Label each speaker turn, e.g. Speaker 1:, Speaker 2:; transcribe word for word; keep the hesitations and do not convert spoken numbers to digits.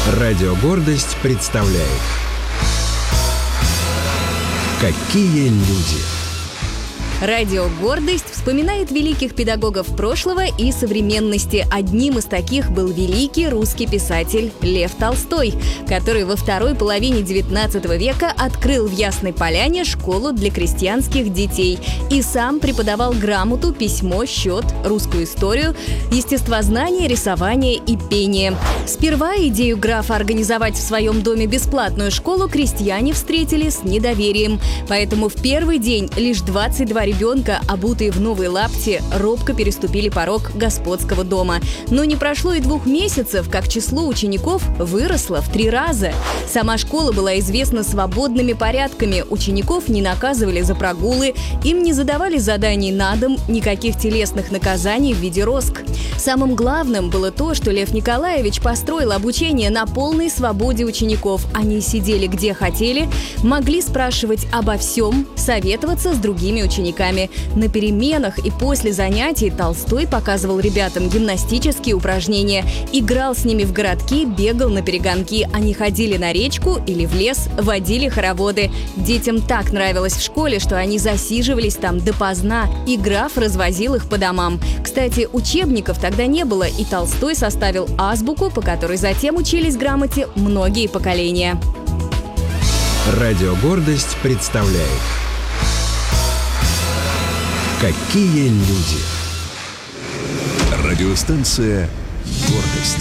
Speaker 1: Радио «Гордость» представляет «Какие люди».
Speaker 2: Радио «Гордость» вспоминает великих педагогов прошлого и современности. Одним из таких был великий русский писатель Лев Толстой, который во второй половине девятнадцатого века открыл в Ясной Поляне школу для крестьянских детей и сам преподавал грамоту, письмо, счет, русскую историю, естествознание, рисование и пение. Сперва идею графа организовать в своем доме бесплатную школу крестьяне встретили с недоверием. Поэтому в первый день лишь двадцать два ребенка, обутые в новые лапти, робко переступили порог господского дома. Но не прошло и двух месяцев, как число учеников выросло в три раза. Сама школа была известна свободными порядками. Учеников не наказывали за прогулы, им не задавали заданий на дом, никаких телесных наказаний в виде роск. Самым главным было то, что Лев Николаевич построил обучение на полной свободе учеников. Они сидели где хотели, могли спрашивать обо всем, советоваться с другими учениками. На переменах и после занятий Толстой показывал ребятам гимнастические упражнения, играл с ними в городки, бегал на перегонки. Они ходили на речку или в лес, водили хороводы. Детям так нравилось в школе, что они засиживались там допоздна, и граф развозил их по домам. Кстати, учебников тогда не было, и Толстой составил азбуку, по которой затем учились грамоте многие поколения.
Speaker 1: Радио «Гордость» представляет «Какие люди».
Speaker 3: Радиостанция «Гордость».